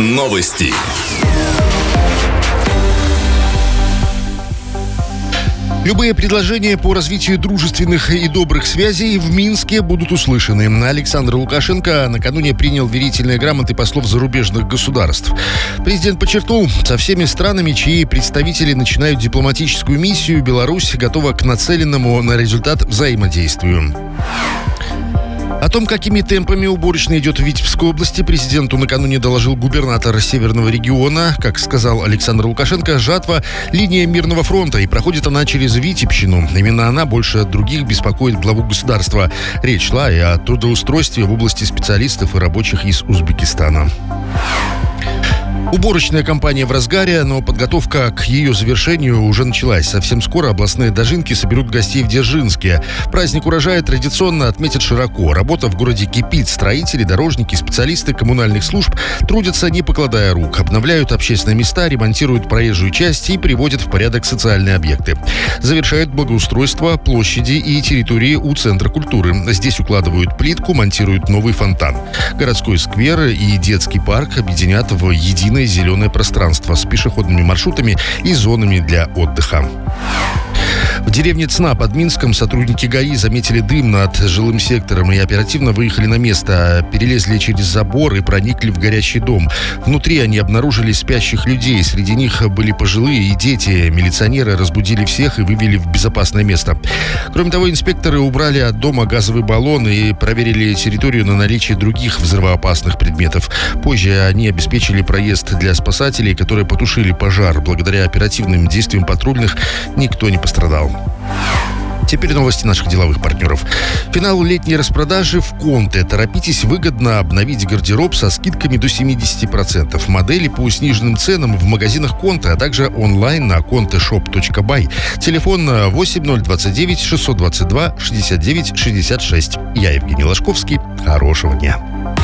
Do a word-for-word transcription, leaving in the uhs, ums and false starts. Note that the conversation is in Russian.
Новости. Любые предложения по развитию дружественных и добрых связей в Минске будут услышаны. Александр Лукашенко накануне принял верительные грамоты послов зарубежных государств. Президент подчеркнул, со всеми странами, чьи представители начинают дипломатическую миссию, Беларусь готова к нацеленному на результат взаимодействию. О том, какими темпами уборочная идет в Витебской области, президенту накануне доложил губернатор Северного региона. Как сказал Александр Лукашенко, жатва – линия мирного фронта, и проходит она через Витебщину. Именно она больше других беспокоит главу государства. Речь шла и о трудоустройстве в области специалистов и рабочих из Узбекистана. Уборочная кампания в разгаре, но подготовка к ее завершению уже началась. Совсем скоро областные дожинки соберут гостей в Дзержинске. Праздник урожая традиционно отметят широко. Работа в городе кипит. Строители, дорожники, специалисты коммунальных служб трудятся, не покладая рук. Обновляют общественные места, ремонтируют проезжую часть и приводят в порядок социальные объекты. Завершают благоустройство площади и территории у Центра культуры. Здесь укладывают плитку, монтируют новый фонтан. Городской сквер и детский парк объединят в единое зеленое пространство с пешеходными маршрутами и зонами для отдыха. В деревне Цна под Минском сотрудники ГАИ заметили дым над жилым сектором и оперативно выехали на место. Перелезли через забор и проникли в горящий дом. Внутри они обнаружили спящих людей. Среди них были пожилые и дети. Милиционеры разбудили всех и вывели в безопасное место. Кроме того, инспекторы убрали от дома газовый баллон и проверили территорию на наличие других взрывоопасных предметов. Позже они обеспечили проезд для спасателей, которые потушили пожар. Благодаря оперативным действиям патрульных никто не пострадал. Теперь новости наших деловых партнеров. Финал летней распродажи в Конте. Торопитесь выгодно обновить гардероб со скидками до семьдесят процентов. Модели по сниженным ценам в магазинах Конте, а также онлайн на контешоп точка бай. Телефон восемь ноль двадцать девять шестьсот двадцать два шестьдесят девять шестьдесят шесть. Я Евгений Ложковский. Хорошего дня.